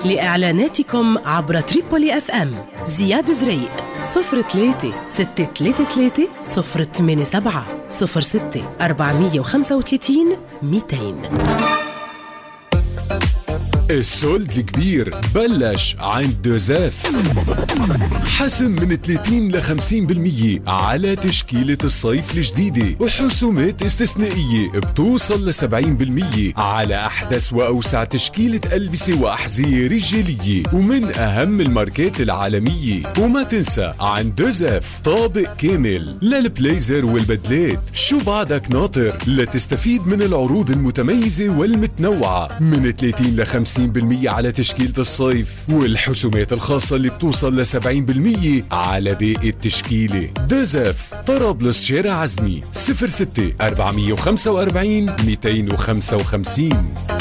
لإعلاناتكم عبر تريبولي اف ام زياد زريق 03 633 087 06 435 200. السولد الكبير بلش عند دوزاف. حسم من 30 ل 50% على تشكيلة الصيف الجديدة، وحسومات استثنائية بتوصل ل 70% على أحدث وأوسع تشكيلة ألبسة وأحذية رجالية ومن أهم الماركات العالمية. وما تنسى عند دوزاف طابق كامل للبليزر والبدلات. شو بعدك ناطر لتستفيد من العروض المتميزة والمتنوعة من 30 ل 50% على تشكيلة الصيف، والحسومات الخاصة اللي بتوصل ل 70% على باقي التشكيلة. دوزاف طرابلس شارع عزمي 06 445 255.